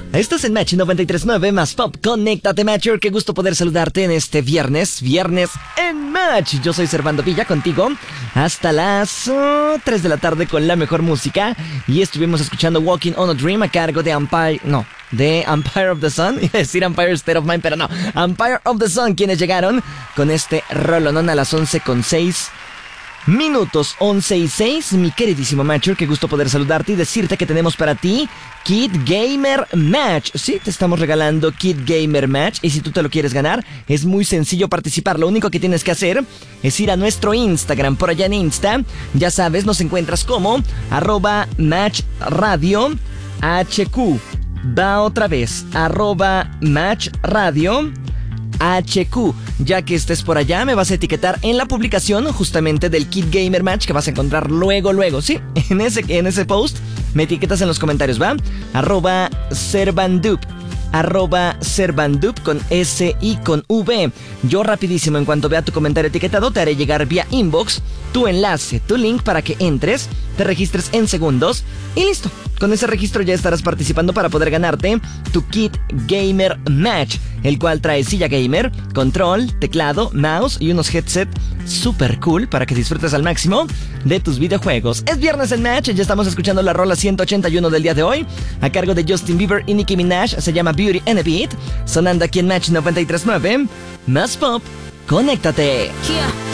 Estás en Match 93.9 más Pop. Conéctate, Matcher. Qué gusto poder saludarte en este viernes en Match. Yo soy Servando Villa, contigo hasta las 3 de la tarde con la mejor música. Y estuvimos escuchando Walking on a Dream a cargo de Empire of the Sun. Iba a decir Empire State of Mind, pero no. Empire of the Sun, quienes llegaron con este rolonón a las 11:06 minutos. 11:06, mi queridísimo Matcher, qué gusto poder saludarte y decirte que tenemos para ti Kit Gamer Match. Sí, te estamos regalando Kit Gamer Match, y si tú te lo quieres ganar, es muy sencillo participar. Lo único que tienes que hacer es ir a nuestro Instagram. Por allá en Insta, ya sabes, nos encuentras como @MatchRadioHQ. Va otra vez, @MatchRadioHQ. Ya que estés por allá, me vas a etiquetar en la publicación justamente del Kit Gamer Match que vas a encontrar luego, sí, en ese post me etiquetas en los comentarios, ¿va? @Servandup con S y con V. Yo rapidísimo, en cuanto vea tu comentario etiquetado, te haré llegar vía inbox tu enlace, tu link para que entres, te registres en segundos y listo. Con ese registro ya estarás participando para poder ganarte tu Kit Gamer Match, el cual trae silla gamer, control, teclado, mouse y unos headset super cool para que disfrutes al máximo de tus videojuegos. Es viernes en Match, ya estamos escuchando la rola 181 del día de hoy, a cargo de Justin Bieber y Nicki Minaj. Se llama Beauty and a Beat, sonando aquí en Match 93.9 más Pop. Conéctate. Yeah.